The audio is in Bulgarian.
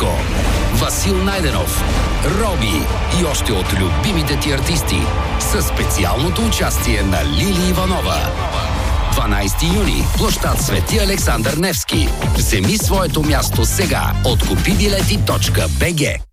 Диско, Васил Найденов, Роби и още от любимите ти артисти със специалното участие на Лили Иванова. 12 юни, площад Свети Александър Невски. Вземи своето място сега от купибилети.bg.